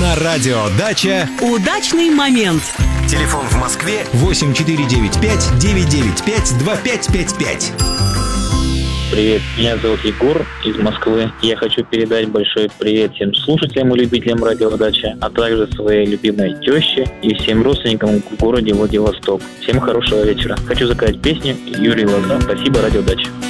На радио «Дача» удачный момент. Телефон в Москве 8495-995-2555. Привет, меня зовут Егор из Москвы. Я хочу передать большой привет всем слушателям и любителям радио «Дача», а также своей любимой теще и всем родственникам в городе Владивосток. Всем хорошего вечера. Хочу заказать песню Юрий Лоза. Спасибо, радио «Дача».